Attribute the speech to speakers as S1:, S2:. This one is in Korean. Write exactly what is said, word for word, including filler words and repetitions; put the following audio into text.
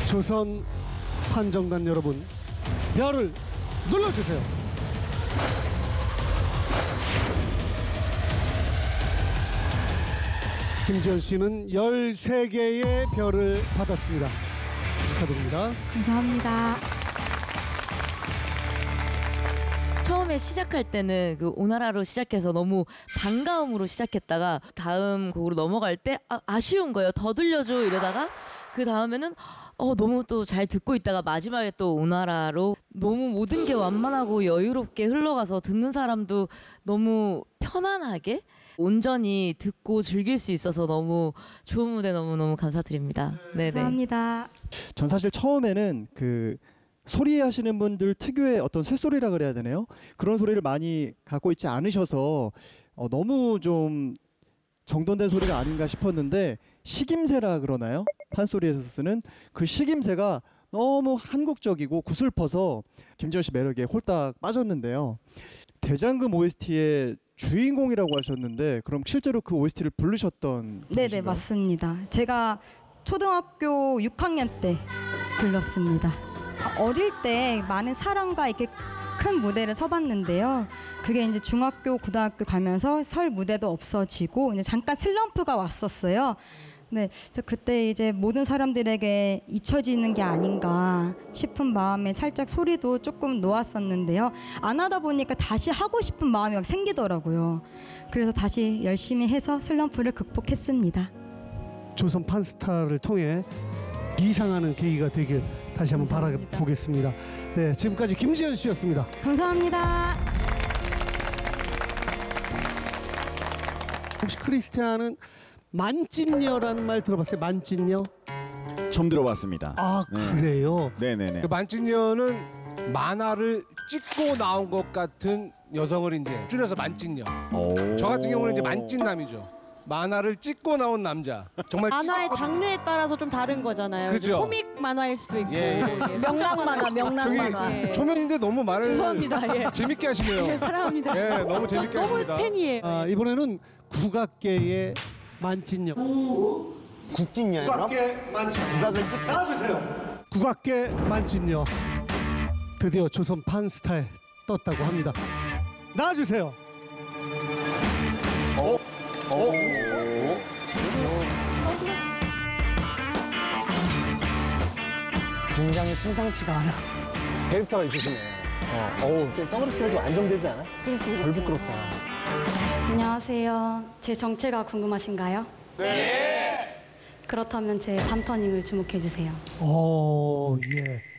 S1: 조선 판정단 여러분, 별을 눌러주세요. 김지현 씨는 열세 개의 별을 받았습니다. 축하드립니다.
S2: 감사합니다.
S3: 처음에 시작할 때는 그 오나라로 시작해서 너무 반가움으로 시작했다가 다음 곡으로 넘어갈 때 아, 아쉬운 거예요. 더 들려줘 이러다가 그 다음에는 어, 너무 또 잘 듣고 있다가 마지막에 또 오나라로 너무 모든 게 완만하고 여유롭게 흘러가서 듣는 사람도 너무 편안하게 온전히 듣고 즐길 수 있어서 너무 좋은 무대 너무너무 감사드립니다. 네네.
S2: 감사합니다.
S4: 전 사실 처음에는 그 소리 하시는 분들 특유의 어떤 쇳소리라 그래야 되나요? 그런 소리를 많이 갖고 있지 않으셔서 어, 너무 좀 정돈된 소리가 아닌가 싶었는데 식임새라 그러나요? 판소리에서 쓰는 그 식임새가 너무 한국적이고 구슬퍼서 김지현 씨 매력에 홀딱 빠졌는데요. 대장금 오에스티의 주인공이라고 하셨는데 그럼 실제로 그 오에스티를 부르셨던
S2: 네네
S4: 분이신가요?
S2: 맞습니다. 제가 초등학교 육 학년 때 불렀습니다. 어릴 때 많은 사랑과 이렇게 큰 무대를 서봤는데요. 그게 이제 중학교, 고등학교 가면서 설 무대도 없어지고 이제 잠깐 슬럼프가 왔었어요. 네, 그래서 그때 이제 모든 사람들에게 잊혀지는 게 아닌가 싶은 마음에 살짝 소리도 조금 놓았었는데요. 안 하다 보니까 다시 하고 싶은 마음이 막 생기더라고요. 그래서 다시 열심히 해서 슬럼프를 극복했습니다.
S1: 조선 판스타를 통해 이상하는 계기가 되길 다시 한번 바라보겠습니다. 네, 지금까지 김지현 씨였습니다.
S2: 감사합니다.
S1: 혹시 크리스티아는 만찢녀라는 말 들어봤어요? 만찢녀?
S5: 처음 들어봤습니다.
S1: 아,
S5: 네.
S1: 그래요?
S5: 네네네.
S6: 그 만찢녀는 만화를 찍고 나온 것 같은 여성을 이제 줄여서 만찢녀.
S5: 오.
S6: 저 같은 경우는 이제 만찢남이죠. 만화를 찍고 나온 남자. 정말
S7: 만화의
S6: 찍고-
S7: 장르에 따라서 좀 다른 거잖아요.
S6: 그죠.
S7: 코믹 만화일 수도 있고.
S6: 예, 예.
S7: 명랑 만화, 명랑
S6: 저기
S7: 만화. 예.
S6: 초면인데 너무 말을
S7: 죄송합니다. 예.
S6: 재밌게 하시네요.
S7: 예, 사랑합니다.
S6: 예, 너무 재밌게
S7: 너무
S6: 하십니다.
S7: 팬이에요.
S1: 아, 이번에는 국악계의 만찢녀.
S8: 국진녀요?
S1: 국악계 만찢녀. 국악을 찍 나와주세요. 국악계 만찢녀. 드디어 조선 판스타에 떴다고 합니다. 나와주세요.
S8: 굉장히 심상치가 않아. 캐릭터가 있으시네. 어, 어우, 선글라스 좀 안정되지 않아? 덜 부끄럽다.
S9: 안녕하세요. 제 정체가 궁금하신가요? 네. 그렇다면 제 밤터닝을 주목해 주세요.
S1: 오, 예.